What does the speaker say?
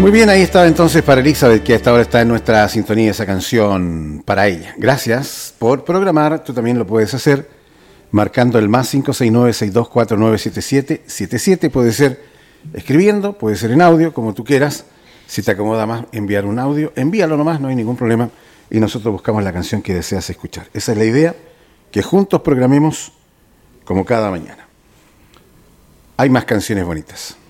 Muy bien, ahí estaba entonces para Elizabeth, que hasta ahora está en nuestra sintonía esa canción para ella. Gracias por programar, tú también lo puedes hacer marcando el más 569-6249-7777. Puede ser escribiendo, puede ser en audio, como tú quieras. Si te acomoda más enviar un audio, envíalo nomás, no hay ningún problema. Y nosotros buscamos la canción que deseas escuchar. Esa es la idea, que juntos programemos como cada mañana. Hay más canciones bonitas.